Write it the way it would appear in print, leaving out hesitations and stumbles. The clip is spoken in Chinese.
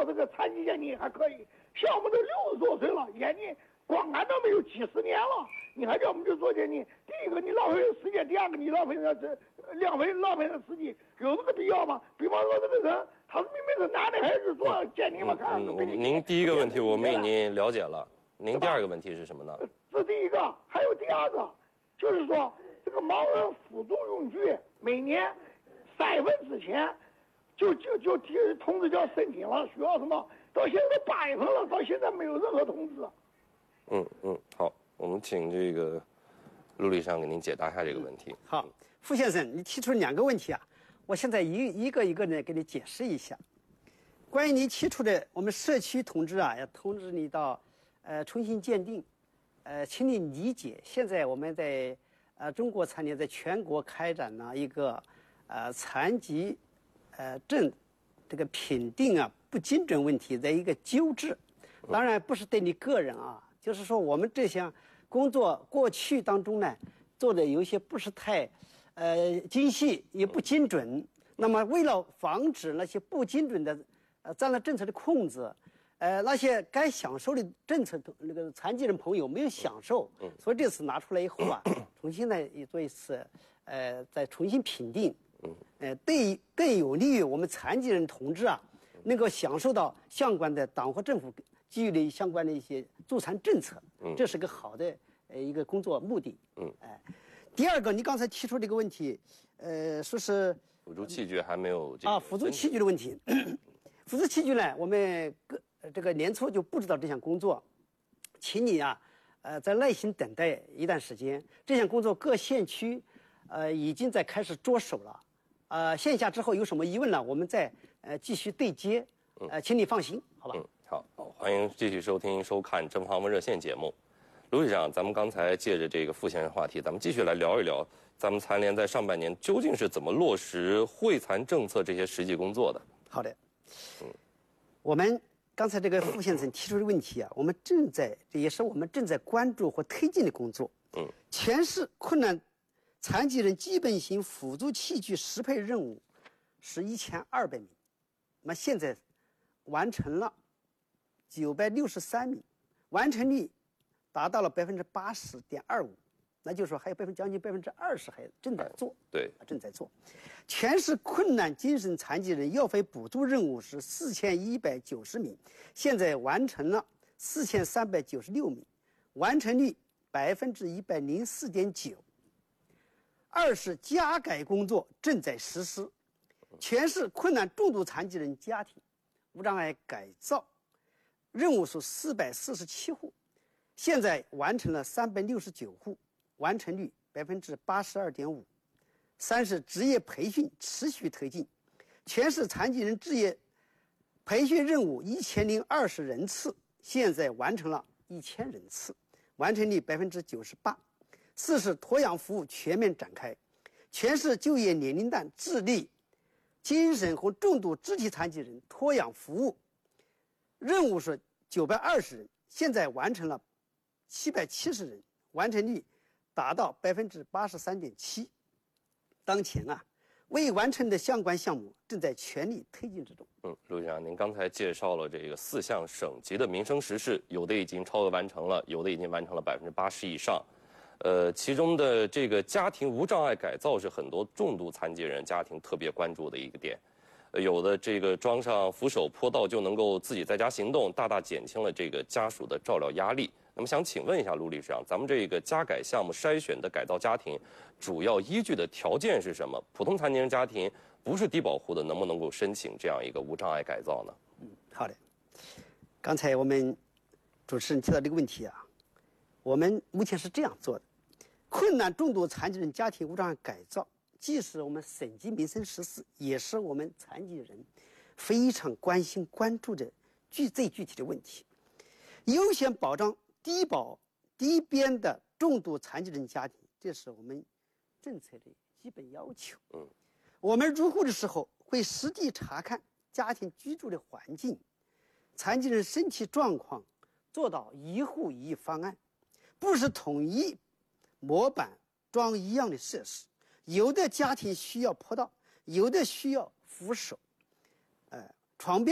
这个残疾鉴定还可以，像我们都60多岁了，眼睛光看都没有几十年了，你还叫我们去做鉴定？第一个你浪费时间，第二个你浪费了时间，有这个必要吗？比方说这个人，他明明是男的还是做鉴定嘛？看您第一个问题我们已经了解了，您第二个问题是什么呢？ 这第一个，还有第二个，就是说这个盲人辅助用具每年3月份之前就通知叫申请了，需要什么？到现在都8月份了，到现在没有任何通知。 好，我们请这个陆理事长给您解答一下这个问题。 好，傅先生，你提出2个问题啊，我现在一个一个呢给你解释一下。关于你提出的，我们社区通知啊，要通知你到重新鉴定，请你理解，现在我们在中国残联在全国开展了一个残疾证这个评定啊不精准问题的一个纠治，当然不是对你个人啊。就是说，我们这项工作过去当中呢，做的有一些不是太，精细也不精准。那么，为了防止那些不精准的，占了政策的空子，那些该享受的政策，那个残疾人朋友没有享受，所以这次拿出来以后啊，重新呢也做一次，再重新评定，对更有利于我们残疾人同志啊，能够享受到相关的党和政府给予的相关的一些助残政策，这是个好的一个工作目的。第二个，你刚才提出这个问题，说是辅助器具还没有这个辅助器具的问题。辅助器具呢，我们这个年初就布置到这项工作，请你啊，再耐心等待一段时间。这项工作各县区已经在开始着手了。线下之后有什么疑问呢？我们再继续对接。请你放心，好吧？ 好，欢迎继续收看《正方问热线》节目。卢理事长，咱们刚才借着这个傅先生话题，咱们继续来聊一聊咱们残联在上半年究竟是怎么落实惠残政策这些实际工作的。 好的，我们刚才这个傅先生提出的问题啊，这也是我们正在关注或推进的工作。全市困难残疾人基本型辅助器具适配任务是1200名，那么现在完成了963名，完成率达到了80.25%，那就是说还有将近20%还正在做。 对， 正在做。全市困难精神残疾人药费补助任务是4190名，现在完成了4396名，完成率104.9%。二是加改工作正在实施，全市困难重度残疾人家庭无障碍改造任务是447户，现在完成了369户，完成率82.5%。三是职业培训持续推进，全市残疾人职业培训任务1020人次，现在完成了1000人次，完成率98%。四是托养服务全面展开，全市就业年龄段致力精神和重度肢体残疾人托养服务任务是920人，现在完成了770人，完成率达到83.7%。当前啊，未完成的相关项目正在全力推进之中。 陆局长，您刚才介绍了这个4项省级的民生实事，有的已经超额完成了，有的已经完成了80%以上。其中的这个家庭无障碍改造是很多重度残疾人家庭特别关注的一个点。有的这个装上扶手坡道就能够自己在家行动，大大减轻了这个家属的照料压力。那么想请问一下陆理事长，咱们这个加改项目筛选的改造家庭，主要依据的条件是什么？普通残疾人家庭不是低保户的，能不能够申请这样一个无障碍改造呢？ 好的。刚才我们主持人提到这个问题啊，我们目前是这样做的：困难重度残疾人家庭无障碍改造，既是我们省级民生实事，也是我们残疾人非常关心关注的最具体的问题，优先保障低保低边的重度残疾人家庭，这是我们政策的基本要求。我们入户的时候会实地查看家庭居住的环境、残疾人身体状况，做到一户一方案，不是统一模板装一样的设施。有的家庭需要坡道，有的需要扶手，床边